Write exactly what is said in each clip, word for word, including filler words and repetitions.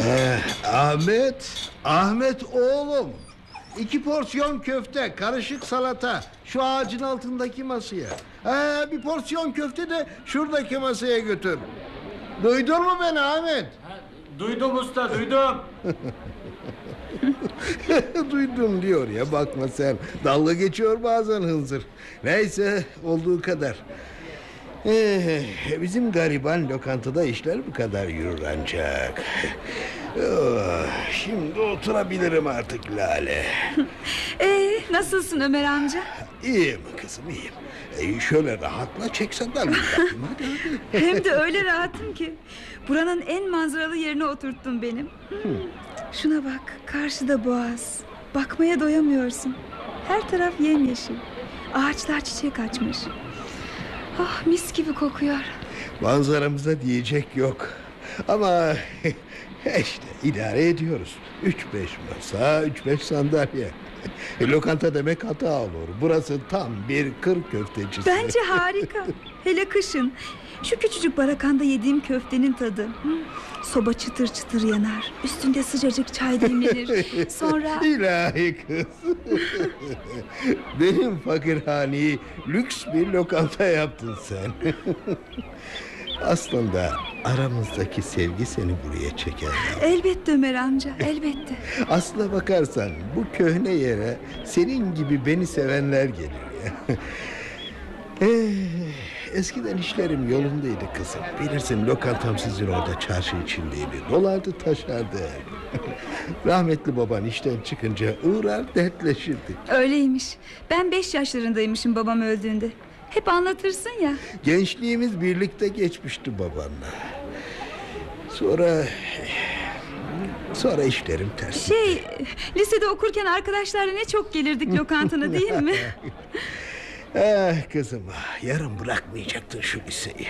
Ee, Ahmet, Ahmet oğlum. İki porsiyon köfte, karışık salata. Şu ağacın altındaki masaya. Ee, bir porsiyon köfte de şuradaki masaya götür. Duydun mu beni Ahmet? Ha, duydum usta, duydum. Duydum diyor ya, bakma sen. Dalga geçiyor bazen hınzır. Neyse, olduğu kadar. Ee, bizim gariban lokantada işler bu kadar yürür ancak. Oh, şimdi oturabilirim artık Lale. Ee, nasılsın Ömer amca? İyiyim kızım, iyiyim. Ee, şöyle rahatla, çek sandalyeyi. Hadi, hadi. Hem de öyle rahatım ki. Buranın en manzaralı yerine oturttun benim. Hmm. Şuna bak, karşıda boğaz. Bakmaya doyamıyorsun. Her taraf yemyeşil. Ağaçlar çiçek açmış. Ah, mis gibi kokuyor. Manzaramıza diyecek yok. Ama işte idare ediyoruz. Üç beş masa, üç beş sandalye. Lokanta demek hata olur. Burası tam bir kır köftecisi. Bence harika. Hele kışın. Şu küçücük barakanda yediğim köftenin tadı. Hmm. Soba çıtır çıtır yanar. Üstünde sıcacık çay demlenir. Sonra... İlahi kız. Benim fakirhaneyi lüks bir lokanta yaptın sen. Aslında aramızdaki sevgi seni buraya çeker. Elbette Ömer amca, elbette. Aslına bakarsan bu köhne yere senin gibi beni sevenler geliyor ya. Eh, eskiden işlerim yolundaydı kızım. Bilirsin, lokantam sizin orada çarşı içindeydi. Dolardı taşardı. Rahmetli baban işten çıkınca uğrar dertleşirdik. Öyleymiş. Ben beş yaşlarındaymışım babam öldüğünde. Hep anlatırsın ya. Gençliğimiz birlikte geçmişti babanla. Sonra... Sonra işlerim ters. Şey, lisede okurken arkadaşlarla ne çok gelirdik lokantana, değil mi? Ah kızım, yarın bırakmayacaktın şu liseyi.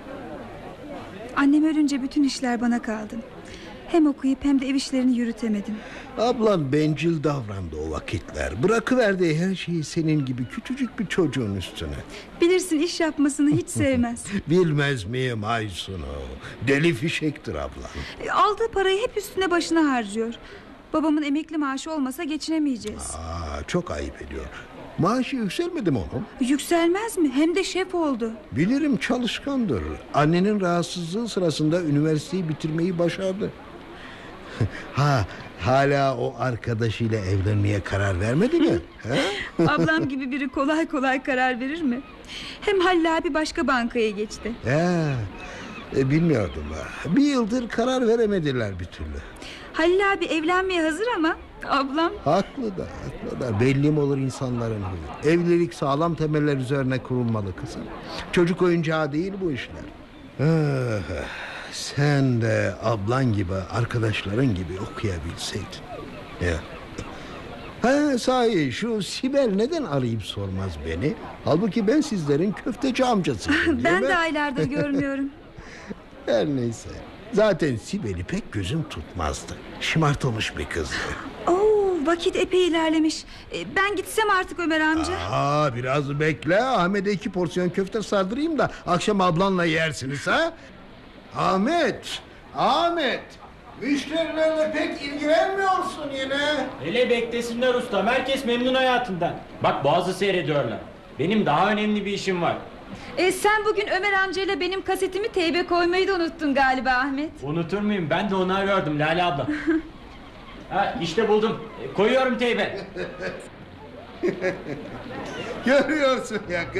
Annem ölünce bütün işler bana kaldı. Hem okuyup hem de ev işlerini yürütemedim. Ablan bencil davrandı o vakitler. Bırakıverdi her şeyi senin gibi küçücük bir çocuğun üstüne. Bilirsin, iş yapmasını hiç sevmez. Bilmez miyim Aysun o? Deli fişektir ablan. E, aldığı parayı hep üstüne başına harcıyor. Babamın emekli maaşı olmasa geçinemeyeceğiz. Aa, çok ayıp ediyor. Maaşı yükselmedi mi onun? Yükselmez mi? Hem de şef oldu. Bilirim, çalışkandır. Annenin rahatsızlığı sırasında üniversiteyi bitirmeyi başardı. Ha, hala o arkadaşıyla evlenmeye karar vermedi mi? Ablam gibi biri kolay kolay karar verir mi? Hem Halil abi başka bankaya geçti. Ya, e, bilmiyordum ha. Bir yıldır karar veremediler bir türlü. Halil abi evlenmeye hazır ama ablam... Haklı da, haklı da. Belli mi olur insanların huyu? Evlilik sağlam temeller üzerine kurulmalı kızım. Çocuk oyuncağı değil bu işler. Ah, sen de ablan gibi, arkadaşların gibi okuyabilseydin. Ya. Ha, sahi şu Sibel neden arayıp sormaz beni? Halbuki ben sizlerin köfteci amcasıyım. Ben de aylardır görmüyorum. Her neyse. Zaten Sibel'i pek gözüm tutmazdı. Şımartılmış bir kızdı. Oo, vakit epey ilerlemiş. E, ben gitsem artık Ömer amca. Aa, biraz bekle. Ahmet'e iki porsiyon köfte sardırayım da akşam ablanla yersiniz ha. Ahmet, Ahmet. Müşterilerle pek ilgilenmiyorsun yine. Hele beklesinler ustam, herkes memnun hayatından. Bak, boğazı seyrediyorlar. Benim daha önemli bir işim var. E, sen bugün Ömer amcayla benim kasetimi teybe koymayı da unuttun galiba Ahmet. Unutur muyum? Ben de onu arıyordum Lale abla. Ha, işte buldum. E, koyuyorum teybe. Görüyorsun ya.